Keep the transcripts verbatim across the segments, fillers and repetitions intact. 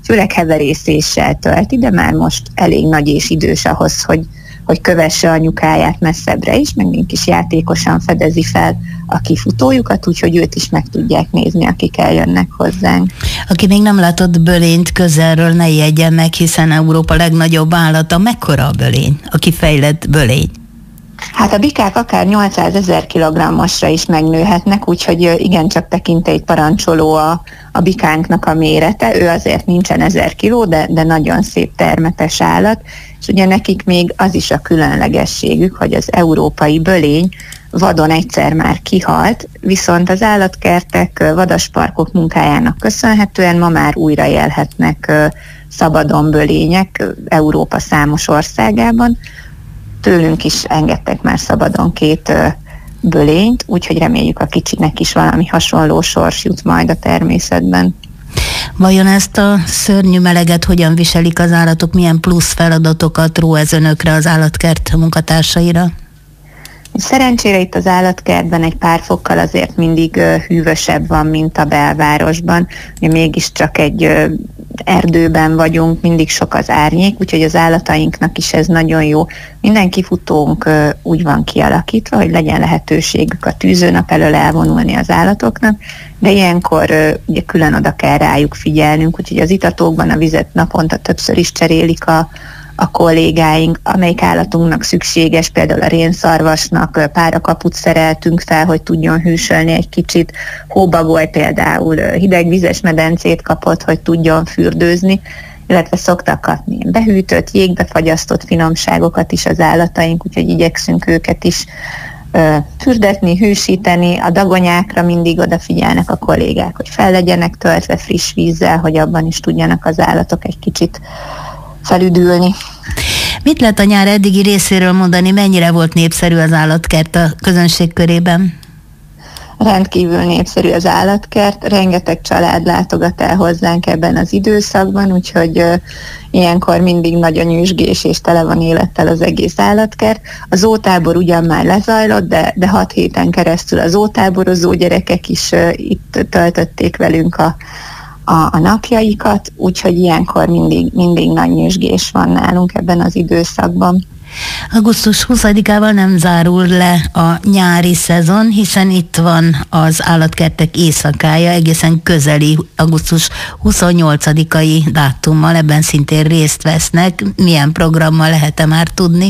főleg heverészéssel tölti, de már most elég nagy és idős ahhoz, hogy, hogy kövesse anyukáját messzebbre is, meg mink is játékosan fedezi fel a kifutójukat, úgyhogy őt is meg tudják nézni, akik eljönnek hozzánk. Aki még nem látott bölényt közelről, ne ijedjen meg, hiszen Európa legnagyobb állata. Mekkora a bölény, a kifejlett bölény? Hát a bikák akár nyolcszázezer kilogrammosra is megnőhetnek, úgyhogy igencsak tekintélyt parancsoló a, a bikánknak a mérete. Ő azért nincsen ezer kiló, de, de nagyon szép termetes állat, és ugye nekik még az is a különlegességük, hogy az európai bölény vadon egyszer már kihalt, viszont az állatkertek, vadasparkok munkájának köszönhetően ma már újra élhetnek szabadon bölények Európa számos országában. Tőlünk is engedtek már szabadon két bölényt, úgyhogy reméljük a kicsinek is valami hasonló sors jut majd a természetben. Vajon ezt a szörnyű meleget hogyan viselik az állatok, milyen plusz feladatokat ró ez önökre, az állatkert munkatársaira? Szerencsére itt az állatkertben egy pár fokkal azért mindig hűvösebb van, mint a belvárosban. Ugye mégiscsak egy erdőben vagyunk, mindig sok az árnyék, úgyhogy az állatainknak is ez nagyon jó. Minden kifutónk úgy van kialakítva, hogy legyen lehetőségük a tűzőnap elől elvonulni az állatoknak, de ilyenkor ugye külön oda kell rájuk figyelnünk, úgyhogy az itatókban a vizet naponta többször is cserélik a a kollégáink, amelyik állatunknak szükséges, például a rénszarvasnak párakaput szereltünk fel, hogy tudjon hűsölni egy kicsit. Hóbagoly például hidegvizes medencét kapott, hogy tudjon fürdőzni, illetve szoktak kapni behűtött, jégbe fagyasztott finomságokat is az állataink, úgyhogy igyekszünk őket is ö, fürdetni, hűsíteni. A dagonyákra mindig odafigyelnek a kollégák, hogy fel legyenek töltve friss vízzel, hogy abban is tudjanak az állatok egy kicsit felüdülni. Mit lehet a nyár eddigi részéről mondani, mennyire volt népszerű az állatkert a közönség körében? Rendkívül népszerű az állatkert, rengeteg család látogat el hozzánk ebben az időszakban, úgyhogy uh, ilyenkor mindig nagy a nyüzsgés és tele van élettel az egész állatkert. A zótábor ugyan már lezajlott, de, de hat héten keresztül az zótáborozó gyerekek is uh, itt töltötték velünk a A, a napjaikat, úgyhogy ilyenkor mindig, mindig nagy nyüzsgés van nálunk ebben az időszakban. augusztus huszadikával nem zárul le a nyári szezon, hiszen itt van az állatkertek éjszakája, egészen közeli augusztus huszonnyolcadikai dátummal, ebben szintén részt vesznek. Milyen programmal lehet-e már tudni?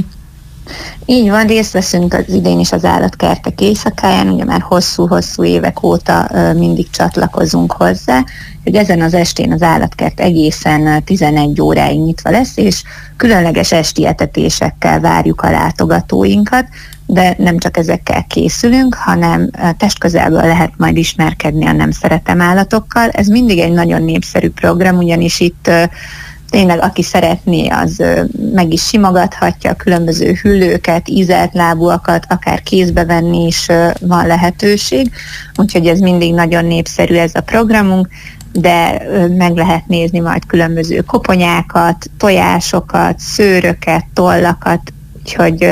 Így van, részt veszünk az idén is az állatkertek éjszakáján, ugye már hosszú-hosszú évek óta ö, mindig csatlakozunk hozzá, hogy ezen az estén az állatkert egészen tizenegy óráig nyitva lesz, és különleges esti etetésekkel várjuk a látogatóinkat, de nem csak ezekkel készülünk, hanem testközelből lehet majd ismerkedni a nem szeretem állatokkal. Ez mindig egy nagyon népszerű program, ugyanis itt tényleg aki szeretné, az meg is simogathatja a különböző hüllőket, ízelt lábúakat, akár kézbe venni is van lehetőség, úgyhogy ez mindig nagyon népszerű ez a programunk, de meg lehet nézni majd különböző koponyákat, tojásokat, szőröket, tollakat, úgyhogy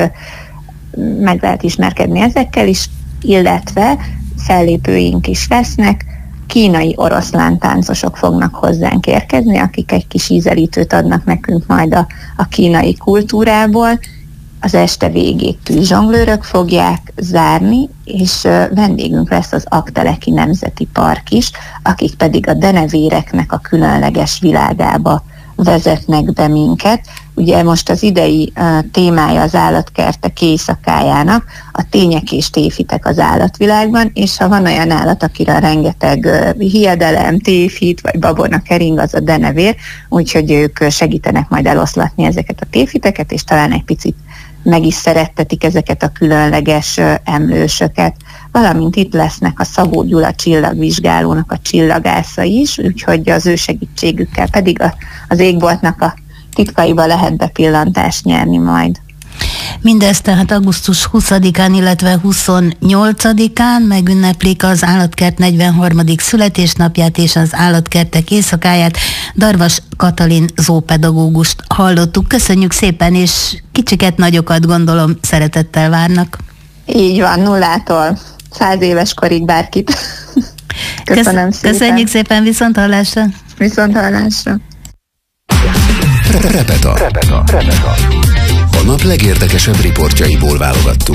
meg lehet ismerkedni ezekkel is, illetve fellépőink is lesznek, kínai oroszlán táncosok fognak hozzánk érkezni, akik egy kis ízelítőt adnak nekünk majd a, a kínai kultúrából. Az este végét tűzzsonglőrök fogják zárni, és vendégünk lesz az Aggteleki Nemzeti Park is, akik pedig a denevéreknek a különleges világába vezetnek be minket. Ugye most az idei uh, témája az állatkertek éjszakájának a tények és tévhitek az állatvilágban, és ha van olyan állat, akire rengeteg uh, hiedelem, tévhit vagy babona kering, az a denevér, úgyhogy ők segítenek majd eloszlatni ezeket a tévhiteket, és talán egy picit meg is szerettetik ezeket a különleges uh, emlősöket. Valamint itt lesznek a Szabó Gyula csillagvizsgálónak a csillagászai is, úgyhogy az ő segítségükkel pedig a, az égboltnak a titkaiba lehet bepillantást nyerni majd. Mindezt tehát augusztus huszadikán, illetve huszonnyolcadikán megünneplik az állatkert negyvenharmadik születésnapját és az állatkertek éjszakáját. Darvas Katalin zoopedagógust hallottuk. Köszönjük szépen, és kicsiket, nagyokat gondolom szeretettel várnak. Így van, nullától száz éves korig bárkit. Köszönöm Kösz, szépen. Köszönjük szépen, viszont hallásra. Viszont hallásra. Repeta. Repeta. Repeta. A nap legérdekesebb riportjaiból válogattunk.